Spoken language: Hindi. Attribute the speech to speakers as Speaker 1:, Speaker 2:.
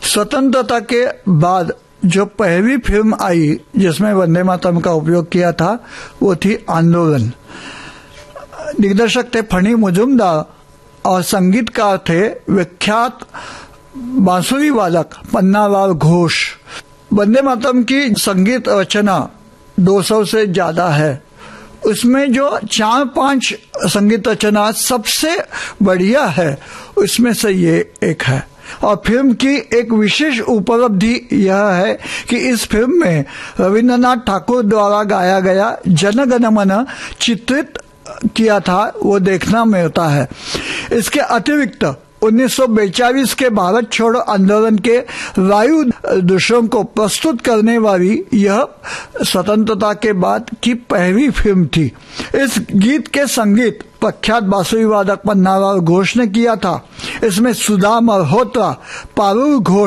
Speaker 1: स्वतंत्रता के बाद जो पहली फिल्म आई जिसमें वंदे मातरम का उपयोग किया था वो थी आंदोलन। दिग्दर्शक थे फणी मुजुमदार और संगीतकार थे विख्यात बांसुरी वादक पन्नालाल घोष। वंदे मातरम की संगीत रचना 200 से ज्यादा है। उसमें जो 4-5 संगीत रचना सबसे बढ़िया है उसमें से ये एक है। और फिल्म की एक विशेष उपलब्धि यह है कि इस फिल्म में रविंद्रनाथ ठाकुर द्वारा गाया गया जन गण मन चित्रित किया था, वो देखना मिलता है। इसके अतिरिक्त 1942 के भारत छोड़ो आंदोलन के वायु दृश्यों को प्रस्तुत करने वाली यह स्वतंत्रता के बाद की पहली फिल्म थी। इस गीत के संगीत प्रख्यात बांसुरी वादक पन्नालाल घोष ने किया था। इसमें सुधा मल्होत्रा, पारुल घोष